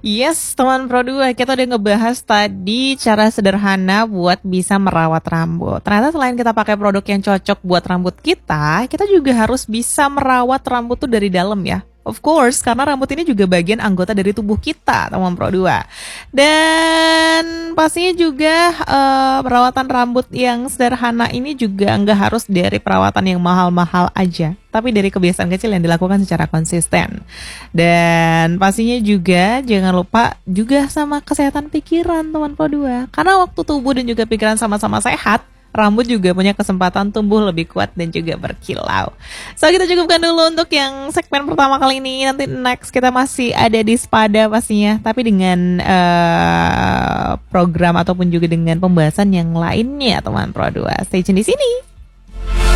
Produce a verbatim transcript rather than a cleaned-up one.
Yes, teman Pro dua, kita udah ngebahas tadi cara sederhana buat bisa merawat rambut. Ternyata selain kita pakai produk yang cocok buat rambut kita, kita juga harus bisa merawat rambut tuh dari dalam ya. Of course, karena rambut ini juga bagian anggota dari tubuh kita, teman Pro dua. Dan pastinya juga eh, perawatan rambut yang sederhana ini juga nggak harus dari perawatan yang mahal-mahal aja, tapi dari kebiasaan kecil yang dilakukan secara konsisten. Dan pastinya juga jangan lupa juga sama kesehatan pikiran, teman Pro dua. Karena waktu tubuh dan juga pikiran sama-sama sehat, rambut juga punya kesempatan tumbuh lebih kuat dan juga berkilau. So, kita cukupkan dulu untuk yang segmen pertama kali ini. Nanti next kita masih ada di Spada pastinya, tapi dengan uh, program ataupun juga dengan pembahasan yang lainnya, teman Pro dua. Stay tune di sini.